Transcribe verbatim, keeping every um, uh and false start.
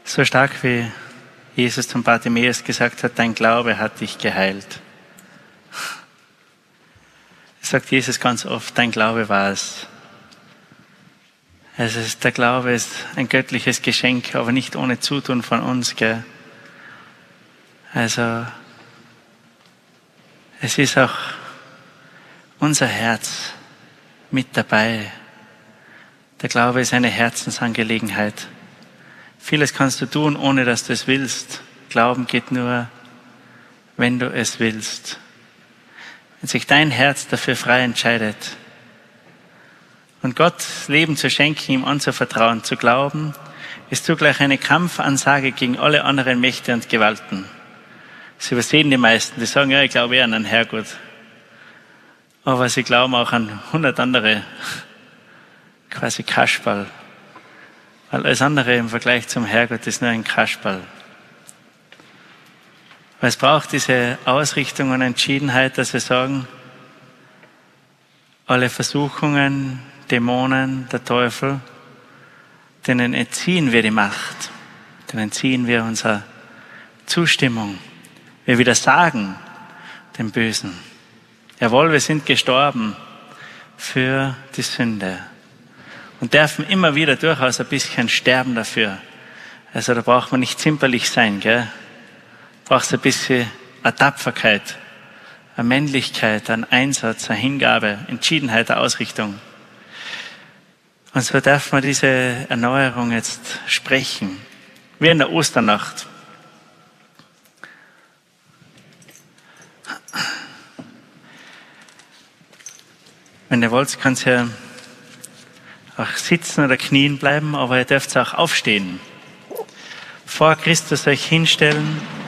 So stark wie Jesus zum Bartimäus gesagt hat, dein Glaube hat dich geheilt. Das sagt Jesus ganz oft, dein Glaube war es. Also der Glaube ist ein göttliches Geschenk, aber nicht ohne Zutun von uns, gell? Also es ist auch unser Herz mit dabei. Der Glaube ist eine Herzensangelegenheit. Vieles kannst du tun, ohne dass du es willst. Glauben geht nur, wenn du es willst. Wenn sich dein Herz dafür frei entscheidet und Gott Leben zu schenken, ihm anzuvertrauen, zu glauben, ist zugleich eine Kampfansage gegen alle anderen Mächte und Gewalten. Das übersehen die meisten. Die sagen, ja, ich glaube eher an einen Herrgott. Aber sie glauben auch an hundert andere, quasi Kasperl. Weil alles andere im Vergleich zum Herrgott ist nur ein Kasperl. Weil es braucht diese Ausrichtung und Entschiedenheit, dass wir sagen, alle Versuchungen, Dämonen, der Teufel, denen entziehen wir die Macht, denen entziehen wir unsere Zustimmung. Wir widersagen dem Bösen. Jawohl, wir sind gestorben für die Sünde und dürfen immer wieder durchaus ein bisschen sterben dafür. Also da braucht man nicht zimperlich sein, gell? Braucht ein bisschen eine Tapferkeit, eine Männlichkeit, einen Einsatz, eine Hingabe, Entschiedenheit, eine Ausrichtung. Und so darf man diese Erneuerung jetzt sprechen, wie in der Osternacht. Wenn ihr wollt, könnt ihr auch sitzen oder knien bleiben, aber ihr dürft auch aufstehen. Vor Christus euch hinstellen